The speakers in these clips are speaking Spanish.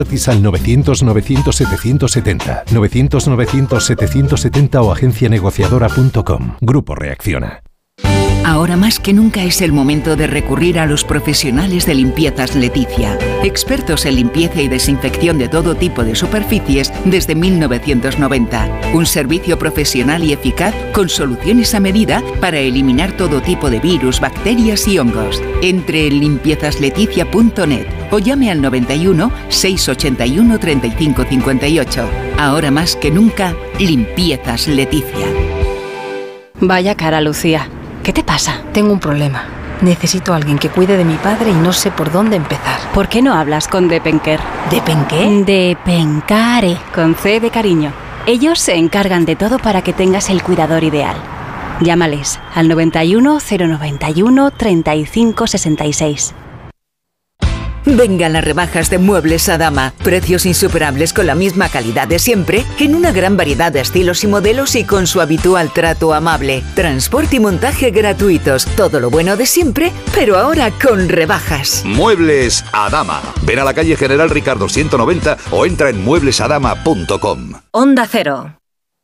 Gratis al 900-900-770, 900-900-770 o agencianegociadora.com. Grupo Reacciona. Ahora más que nunca es el momento de recurrir a los profesionales de Limpiezas Leticia, expertos en limpieza y desinfección de todo tipo de superficies desde 1990. Un servicio profesional y eficaz con soluciones a medida para eliminar todo tipo de virus, bacterias y hongos. Entre en limpiezasLeticia.net o llame al 91 681 35 58. Ahora más que nunca, Limpiezas Leticia. Vaya cara, Lucía. ¿Qué te pasa? Tengo un problema. Necesito a alguien que cuide de mi padre y no sé por dónde empezar. ¿Por qué no hablas con Depenker? ¿Depenqué? Depencare, con C de cariño. Ellos se encargan de todo para que tengas el cuidador ideal. Llámales al 91 091 35 66. Vengan las rebajas de Muebles Adama. Precios insuperables con la misma calidad de siempre, en una gran variedad de estilos y modelos y con su habitual trato amable. Transporte y montaje gratuitos. Todo lo bueno de siempre, pero ahora con rebajas. Muebles Adama. Ven a la calle General Ricardo 190 o entra en mueblesadama.com. Onda Cero.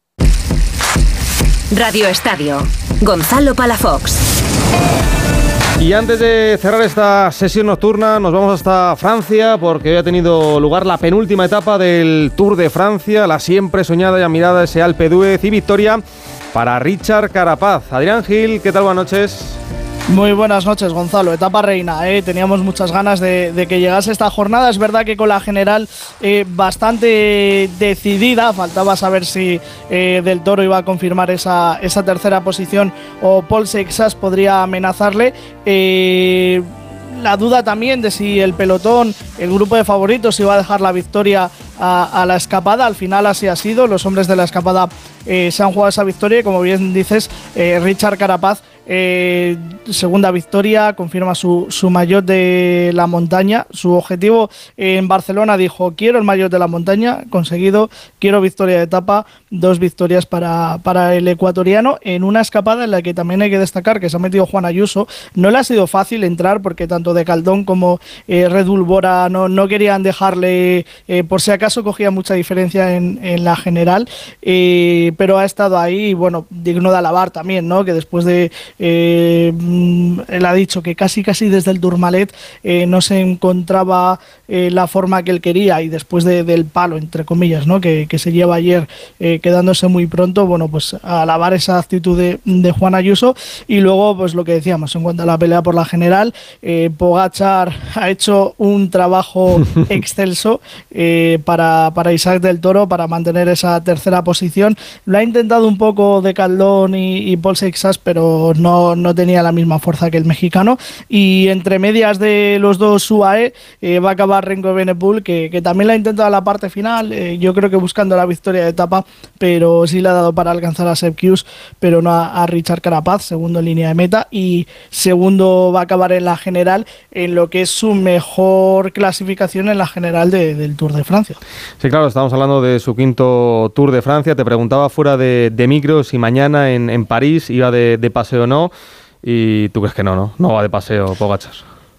Radio Estadio. Gonzalo Palafox. Y antes de cerrar esta sesión nocturna, nos vamos hasta Francia, porque hoy ha tenido lugar la penúltima etapa del Tour de Francia, la siempre soñada y admirada ese Alpe d'Huez, y victoria para Richard Carapaz. Adrián Gil, ¿qué tal? Buenas noches. Muy buenas noches, Gonzalo. Etapa reina, teníamos muchas ganas de que llegase esta jornada. Es verdad que con la general bastante decidida, faltaba saber si Del Toro iba a confirmar esa tercera posición o Paul Seixas podría amenazarle. La duda también de si el pelotón, el grupo de favoritos, iba a dejar la victoria a la escapada. Al final así ha sido. Los hombres de la escapada se han jugado esa victoria y, como bien dices, Richard Carapaz, segunda victoria, confirma su maillot de la montaña. Su objetivo en Barcelona, dijo: quiero el maillot de la montaña, conseguido, quiero victoria de etapa, 2 victorias para el ecuatoriano, en una escapada en la que también hay que destacar que se ha metido Juan Ayuso. No le ha sido fácil entrar porque tanto De Caldón como Red Bull Bora no querían dejarle, por si acaso cogía mucha diferencia en la general, pero ha estado ahí, y bueno, digno de alabar también, ¿no? Que después de él ha dicho que casi desde el Tourmalet no se encontraba la forma que él quería, y después del palo, entre comillas, ¿no? que se lleva ayer, quedándose muy pronto. Bueno, pues a alabar esa actitud de Juan Ayuso. Y luego, pues lo que decíamos en cuanto a la pelea por la general, Pogačar ha hecho un trabajo excelso para Isaac Del Toro, para mantener esa tercera posición. Lo ha intentado un poco De Caldón y Paul Seixas, pero no tenía la misma fuerza que el mexicano. Y entre medias de los dos UAE va a acabar Remco Evenepoel, que también la ha intentado a la parte final, yo creo que buscando la victoria de etapa, pero sí le ha dado para alcanzar a Sepp Kuss, pero no a Richard Carapaz, segundo en línea de meta, y segundo va a acabar en la general, en lo que es su mejor clasificación en la general del Tour de Francia. Sí, claro, estamos hablando de su quinto Tour de Francia. Te preguntaba fuera de micro si mañana en París iba de paseo o no, y tú crees que no va de paseo Pogačar.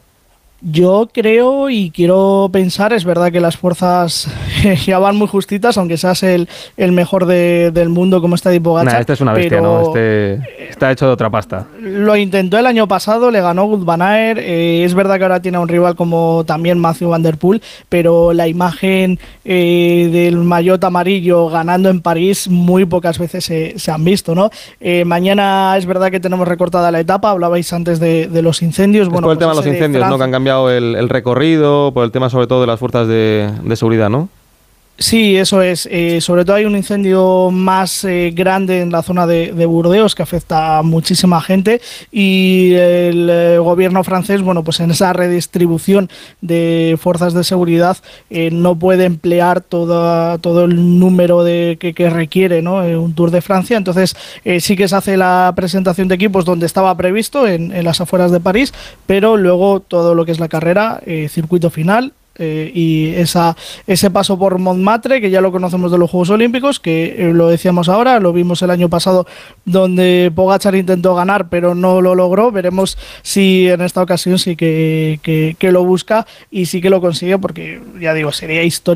Yo creo y quiero pensar, es verdad que las fuerzas ya van muy justitas, aunque seas el mejor del mundo como está Pogačar. Este es una bestia, ¿no? Está hecho de otra pasta. Lo intentó el año pasado, le ganó Wout van Aert. Es verdad que ahora tiene a un rival como también Mathieu van der Poel, pero la imagen del maillot amarillo ganando en París muy pocas veces se han visto, ¿no? Mañana es verdad que tenemos recortada la etapa, hablabais antes de los incendios. Bueno, por el tema de los incendios, ¿no? Que han cambiado el recorrido, por el tema sobre todo de las fuerzas de seguridad, ¿no? Sí, eso es. Sobre todo hay un incendio más grande en la zona de Burdeos, que afecta a muchísima gente, y el gobierno francés, bueno, pues en esa redistribución de fuerzas de seguridad no puede emplear todo el número que requiere, ¿no? Un Tour de Francia. Entonces sí que se hace la presentación de equipos donde estaba previsto, en las afueras de París, pero luego todo lo que es la carrera, circuito final, y ese paso por Montmartre, que ya lo conocemos de los Juegos Olímpicos, que lo decíamos ahora, lo vimos el año pasado, donde Pogačar intentó ganar pero no lo logró. Veremos si en esta ocasión sí que lo busca y sí que lo consigue, porque ya digo, sería histórico